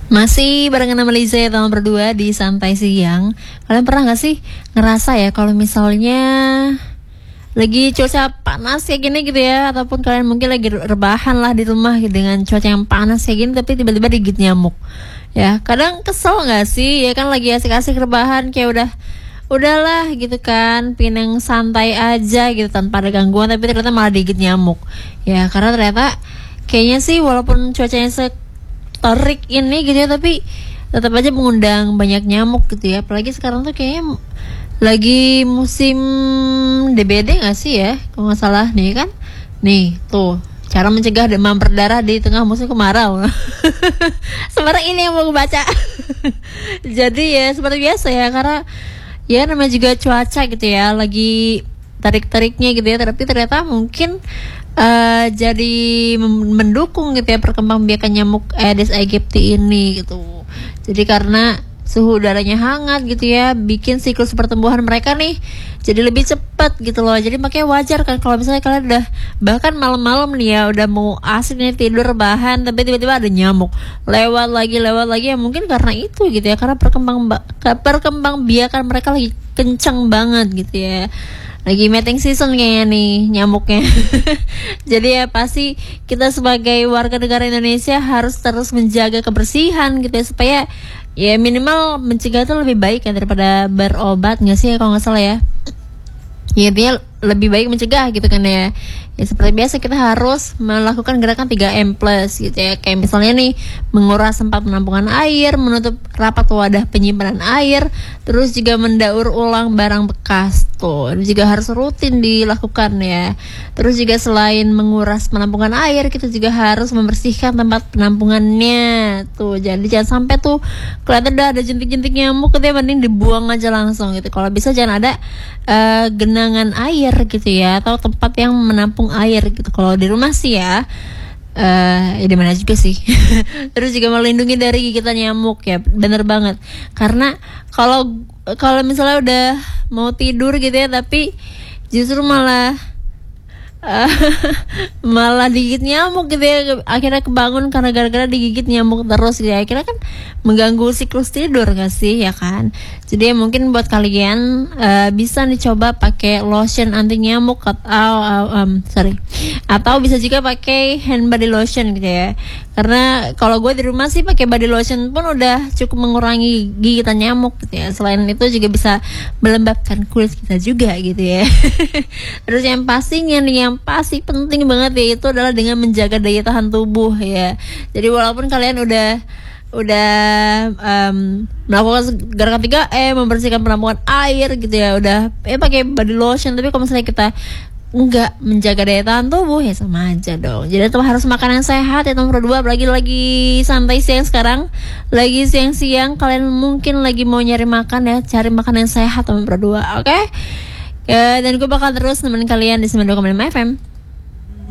Masih barengan sama Liza ya, tahun berdua di Santai Siang. Kalian pernah gak sih ngerasa ya kalau misalnya lagi cuaca panas kayak gini gitu ya, ataupun kalian mungkin lagi rebahan lah di rumah gitu, dengan cuaca yang panas kayak gini, tapi tiba-tiba digigit nyamuk. Ya, kadang kesel gak sih? Ya kan lagi asik-asik rebahan, kayak udahlah gitu kan, pineng santai aja gitu tanpa ada gangguan, tapi ternyata malah digigit nyamuk. Ya, karena ternyata kayaknya sih walaupun cuacanya terik ini gitu ya, tapi tetap aja mengundang banyak nyamuk gitu ya. Apalagi sekarang tuh kayaknya lagi musim DBD gak sih ya, kalau nggak salah nih kan. Nih tuh cara mencegah demam berdarah di tengah musim kemarau. Sebenarnya ini yang mau gue baca. Jadi ya seperti biasa ya, karena ya namanya juga cuaca gitu ya, lagi tarik-tariknya gitu ya, tapi ternyata mungkin jadi mendukung gitu ya perkembangbiakan nyamuk Aedes aegypti ini gitu. Jadi karena suhu udaranya hangat gitu ya, bikin siklus pertumbuhan mereka nih jadi lebih cepat gitu loh. Jadi makanya wajar kan kalau misalnya kalian udah bahkan malam-malam nih ya, udah mau asik nih tidur bahan, tapi tiba-tiba ada nyamuk lewat lagi ya, mungkin karena itu gitu ya, karena perkembangbiakan mereka lagi kencang banget gitu ya. Lagi mating season kayaknya nih nyamuknya. Jadi ya pasti kita sebagai warga negara Indonesia harus terus menjaga kebersihan gitu ya, supaya ya minimal mencegah itu lebih baik ya daripada berobat, nggak sih ya kalau nggak salah ya. Ya intinya lebih baik mencegah gitu kan ya. Ya seperti biasa kita harus melakukan gerakan 3M+ gitu ya. Kayak misalnya nih, menguras tempat penampungan air, menutup rapat wadah penyimpanan air, terus juga mendaur ulang barang bekas tuh. Itu juga harus rutin dilakukan ya. Terus juga selain menguras penampungan air, kita juga harus membersihkan tempat penampungannya tuh. Jadi jangan sampai tuh kelihatan udah ada jentik-jentik nyamuk gitu ya, mending dibuang aja langsung gitu. Kalau bisa jangan ada genangan air gitu ya, atau tempat yang menampung air gitu. Kalau di rumah sih ya di mana juga sih. Terus juga melindungi dari gigitan nyamuk ya, bener banget. Karena kalau misalnya udah mau tidur gitu ya, tapi justru malah digigit nyamuk gitu ya, akhirnya kebangun karena gara-gara digigit nyamuk terus gitu ya, akhirnya kan mengganggu siklus tidur gak sih ya kan. Jadi ya mungkin buat kalian bisa dicoba pakai lotion anti nyamuk atau bisa juga pakai hand body lotion gitu ya. Karena kalau gue di rumah sih pakai body lotion pun udah cukup mengurangi gigitan nyamuk gitu ya. Selain itu juga bisa melembabkan kulit kita juga gitu ya. Terus yang pastinya nih, yang pasti penting banget ya, itu adalah dengan menjaga daya tahan tubuh ya. Jadi walaupun kalian udah melakukan gerakan 3M, membersihkan penampungan air gitu ya, udah pakai body lotion, tapi kalau misalnya kita enggak menjaga daya tahan tubuh ya sama aja dong. Jadi tetap harus makan yang sehat ya nomor 2. Apalagi lagi santai siang sekarang, lagi siang-siang, kalian mungkin lagi mau nyari makan ya, cari makan yang sehat nomor 2, oke? Ya, dan gue bakal terus nemenin kalian di 92,5 FM.